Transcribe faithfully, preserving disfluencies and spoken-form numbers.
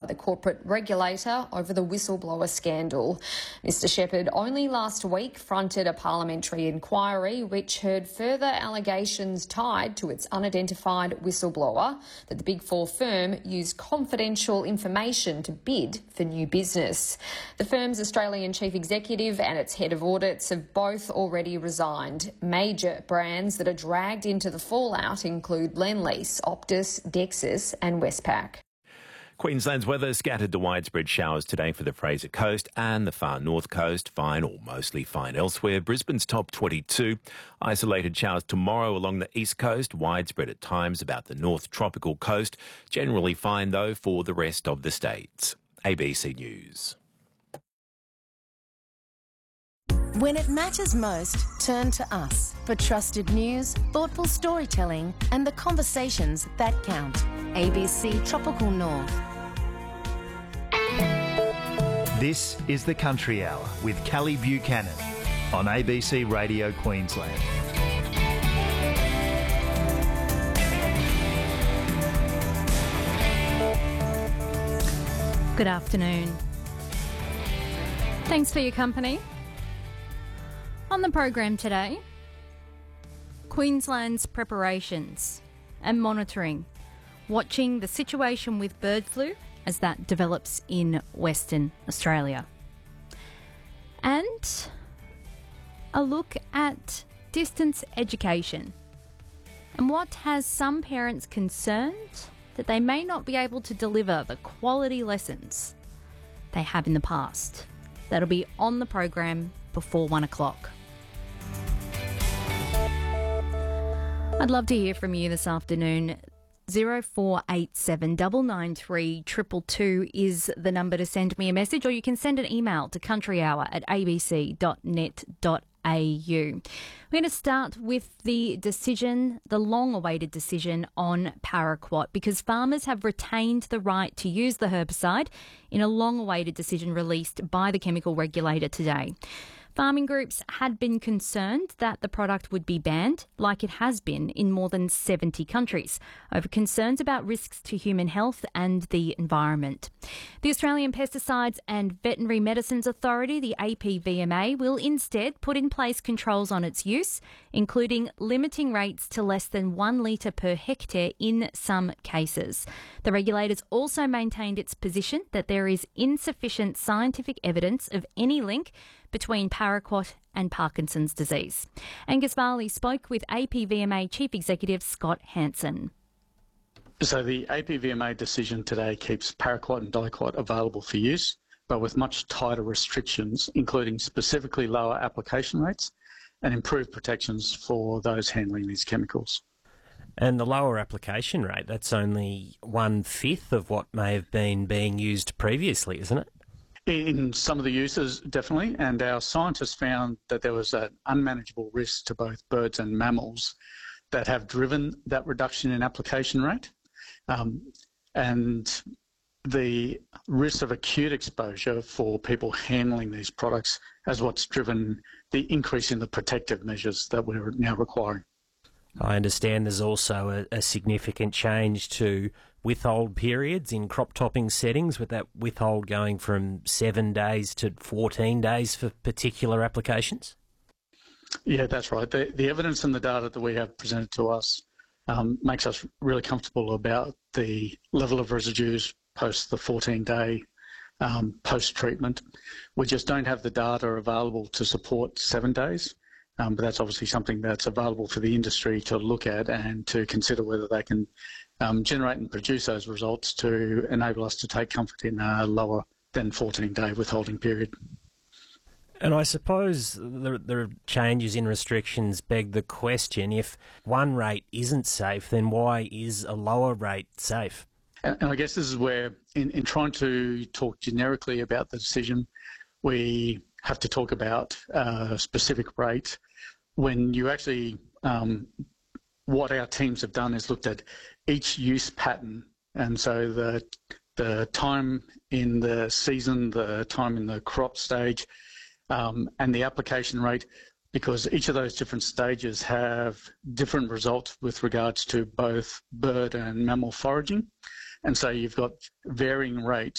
the corporate regulator over the whistleblower scandal. Mister Shepherd only last week fronted a parliamentary inquiry which heard further allegations tied to its unidentified whistleblower that the Big Four firm used confidential information to bid for new business. The firm's Australian chief executive and its head of audits have both already resigned. Major brands that are dragged into the fallout include Lendlease, Optus, Dexus and Westpac. Queensland's weather scattered to widespread showers today for the Fraser Coast and the far north coast. Fine or mostly fine elsewhere. Brisbane's top twenty-two. Isolated showers tomorrow along the east coast. Widespread at times about the north tropical coast. Generally fine though for the rest of the states. A B C News. When it matters most, turn to us for trusted news, thoughtful storytelling and the conversations that count. A B C Tropical North. This is the Country Hour with Callie Buchanan on A B C Radio Queensland. Good afternoon. Thanks for your company. On the program today, Queensland's preparations and monitoring, watching the situation with bird flu as that develops in Western Australia. And a look at distance education and what has some parents concerned that they may not be able to deliver the quality lessons they have in the past. That'll be on the program before one o'clock. I'd love to hear from you this afternoon. zero four eight seven nine nine three two two two is the number to send me a message, or you can send an email to countryhour at a b c dot net dot a u. We're going to start with the decision, the long-awaited decision on paraquat, because farmers have retained the right to use the herbicide in a long-awaited decision released by the chemical regulator today. Farming groups had been concerned that the product would be banned, like it has been in more than seventy countries, over concerns about risks to human health and the environment. The Australian Pesticides and Veterinary Medicines Authority, the A P V M A, will instead put in place controls on its use, including limiting rates to less than one litre per hectare in some cases. The regulators also maintained its position that there is insufficient scientific evidence of any link between paraquat and Parkinson's disease. Angus Varley spoke with A P V M A Chief Executive Scott Hansen. So the A P V M A decision today keeps paraquat and diquat available for use, but with much tighter restrictions, including specifically lower application rates and improved protections for those handling these chemicals. And the lower application rate, that's only one-fifth of what may have been being used previously, isn't it? In some of the uses, definitely, and our scientists found that there was an unmanageable risk to both birds and mammals that have driven that reduction in application rate. Um, and the risk of acute exposure for people handling these products is what's driven the increase in the protective measures that we're now requiring. I understand there's also a, a significant change to withhold periods in crop topping settings, with that withhold going from seven days to fourteen days for particular applications? Yeah, that's right. The, the evidence and the data that we have presented to us um, makes us really comfortable about the level of residues post the fourteen-day um, post-treatment. We just don't have the data available to support seven days. Um, but that's obviously something that's available for the industry to look at and to consider whether they can um, generate and produce those results to enable us to take comfort in a lower than fourteen-day withholding period. And I suppose the, the changes in restrictions beg the question, if one rate isn't safe, then why is a lower rate safe? And, and I guess this is where, in, in trying to talk generically about the decision, we have to talk about a specific rate. When you actually, um, what our teams have done is looked at each use pattern, and so the the time in the season, the time in the crop stage, um, and the application rate, because each of those different stages have different results with regards to both bird and mammal foraging. And so you've got varying rates